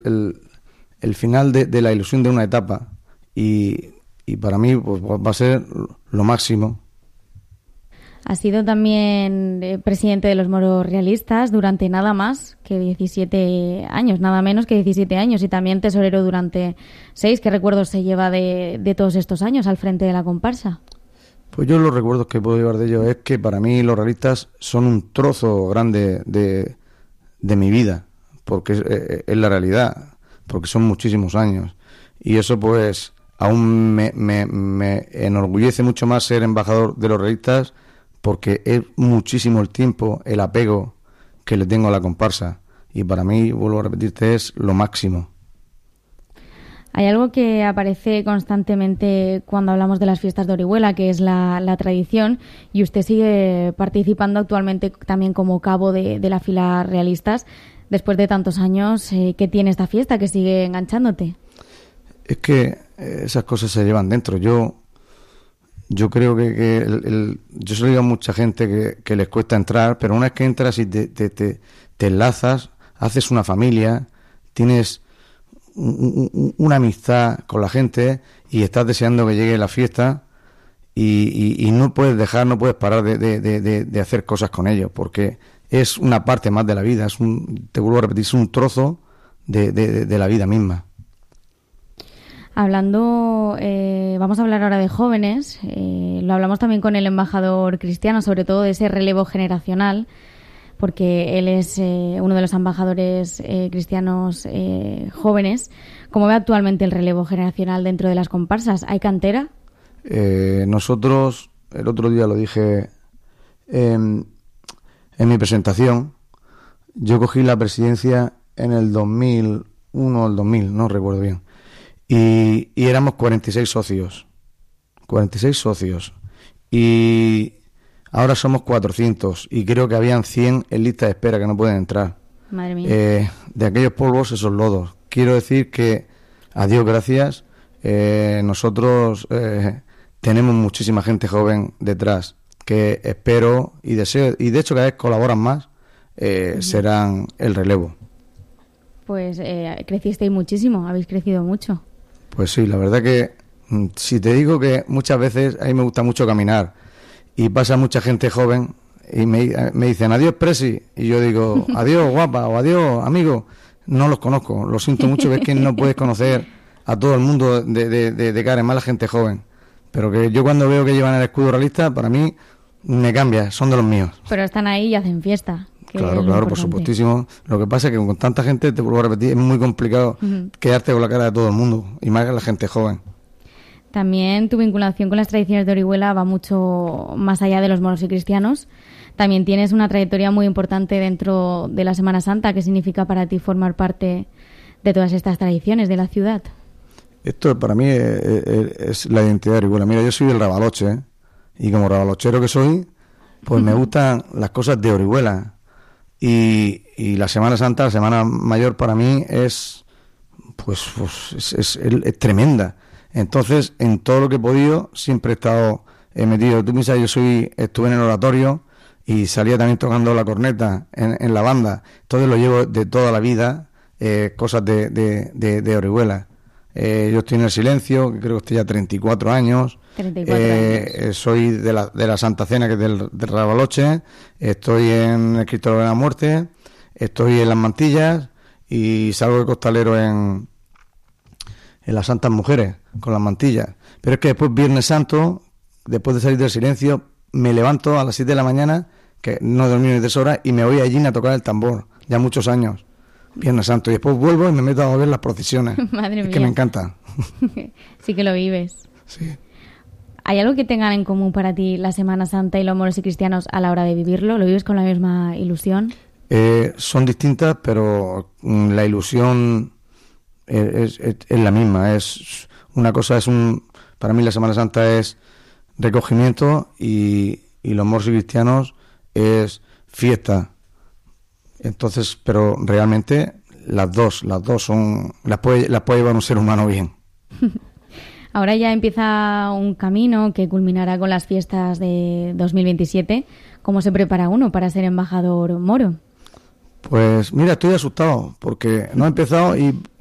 el final de la ilusión de una etapa y para mí pues va a ser lo máximo. Ha sido también presidente de los Moros Realistas durante nada más que 17 años, nada menos que 17 años, y también tesorero durante 6. ¿Qué recuerdos se lleva de todos estos años al frente de la comparsa? Pues yo los recuerdos que puedo llevar de ellos es que para mí los realistas son un trozo grande de mi vida, porque es la realidad, porque son muchísimos años. Y eso pues aún me enorgullece mucho más ser embajador de los realistas, porque es muchísimo el tiempo, el apego que le tengo a la comparsa. Y para mí, vuelvo a repetirte, es lo máximo. Hay algo que aparece constantemente cuando hablamos de las fiestas de Orihuela, que es la tradición, y usted sigue participando actualmente también como cabo de la fila realistas. Después de tantos años, ¿qué tiene esta fiesta que sigue enganchándote? Es que esas cosas se llevan dentro. Yo creo que yo se lo digo a mucha gente que les cuesta entrar, pero una vez que entras y te enlazas, haces una familia, tienes una amistad con la gente y estás deseando que llegue la fiesta y no puedes parar de hacer cosas con ellos, porque es una parte más de la vida, te vuelvo a repetir, es un trozo de la vida misma. Vamos a hablar ahora de jóvenes. Lo hablamos también con el embajador Cristiano, sobre todo de ese relevo generacional, porque él es uno de los embajadores cristianos jóvenes. ¿Cómo ve actualmente el relevo generacional dentro de las comparsas? ¿Hay cantera? Nosotros, el otro día lo dije en mi presentación, yo cogí la presidencia en el 2001 o el 2000, no recuerdo bien. Y éramos 46 socios. Y ahora somos 400. Y creo que habían 100 en lista de espera que no pueden entrar. Madre mía. De aquellos polvos, esos lodos. Quiero decir que, a Dios gracias, nosotros tenemos muchísima gente joven detrás, que espero y deseo, y de hecho cada vez colaboran más, serán el relevo. Pues crecisteis muchísimo, habéis crecido mucho. Pues sí, la verdad que si te digo que muchas veces a mí me gusta mucho caminar y pasa mucha gente joven y me dicen adiós Presi y yo digo adiós guapa o adiós amigo, no los conozco, lo siento mucho, ves que no puedes conocer a todo el mundo de cara, más la gente joven, pero que yo cuando veo que llevan el escudo realista, para mí me cambia, son de los míos. Pero están ahí y hacen fiesta. Claro, por supuestísimo. Lo que pasa es que con tanta gente, te vuelvo a repetir, es muy complicado quedarte con la cara de todo el mundo, y más que la gente joven. También tu vinculación con las tradiciones de Orihuela va mucho más allá de los moros y cristianos. También tienes una trayectoria muy importante dentro de la Semana Santa. ¿Qué significa para ti formar parte de todas estas tradiciones de la ciudad? Esto para mí es la identidad de Orihuela. Mira, yo soy del Ravaloche, y como ravalochero que soy, pues me gustan las cosas de Orihuela. Y la Semana Santa, la Semana Mayor para mí es tremenda. Entonces, en todo lo que he podido, siempre he estado metido. Tú piensas, estuve en el oratorio y salía también tocando la corneta en la banda. Entonces lo llevo de toda la vida, cosas de Orihuela. Yo estoy en el silencio, que creo que estoy ya 34 años. 34 años. Soy de la Santa Cena, que es del Ravaloche. Estoy en el Cristo de la Muerte. Estoy en las Mantillas. Y salgo de costalero en las Santas Mujeres, con las mantillas. Pero es que después, Viernes Santo, después de salir del silencio, me levanto a las 7 de la mañana, que no he dormido ni 3 horas, y me voy allí a tocar el tambor, ya muchos años. Viernes Santo, y después vuelvo y me meto a ver las procesiones. Madre mía. Es que me encanta. Sí que lo vives. Sí. ¿Hay algo que tengan en común para ti la Semana Santa y los moros y cristianos a la hora de vivirlo? ¿Lo vives con la misma ilusión? Son distintas, pero la ilusión es la misma. Es una cosa, para mí la Semana Santa es recogimiento y los moros y cristianos es fiesta. Entonces, pero realmente las dos son, las puede llevar un ser humano bien. Ahora ya empieza un camino que culminará con las fiestas de 2027. ¿Cómo se prepara uno para ser embajador moro? Pues mira, estoy asustado porque no he empezado y